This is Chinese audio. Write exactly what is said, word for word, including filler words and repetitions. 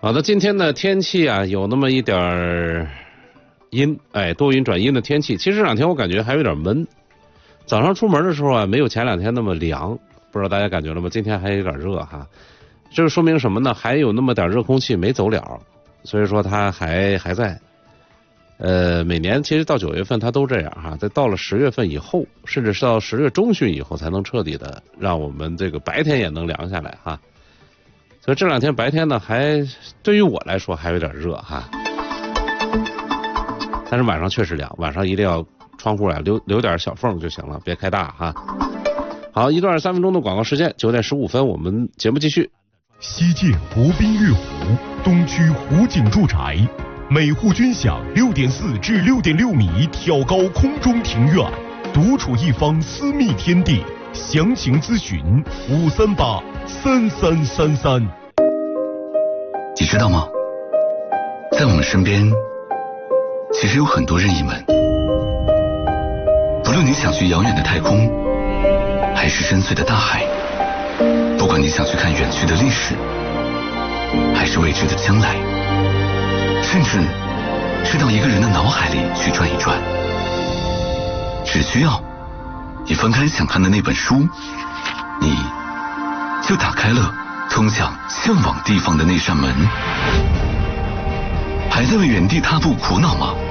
好的，今天的天气啊，有那么一点儿阴，哎，多云转阴的天气。其实这两天我感觉还有点闷，早上出门的时候啊，没有前两天那么凉，不知道大家感觉了吗？今天还有点热哈，这个说明什么呢？还有那么点热空气没走了，所以说它还还在。呃，每年其实到九月份它都这样哈，在到了十月份以后，甚至是到十月中旬以后，才能彻底的让我们这个白天也能凉下来哈。所以这两天白天呢，还对于我来说还有点热哈，但是晚上确实凉，晚上一定要窗户啊留留点小缝就行了，别开大哈。好，一段三分钟的广告时间，九点十五分，我们节目继续。 西建国宾悦湖东区湖景住宅，每户均享六点四至六点六米挑高空中庭院，独处一方私密天地。详情咨询五三八三三三三。 你知道吗？在我们身边，其实有很多任意门。不论你想去遥远的太空，还是深邃的大海，不管你想去看远去的历史，还是未知的将来，甚至是到一个人的脑海里去转一转，只需要你翻开想看的那本书，你就打开了通向向往地方的那扇门。还在为原地踏步苦恼吗？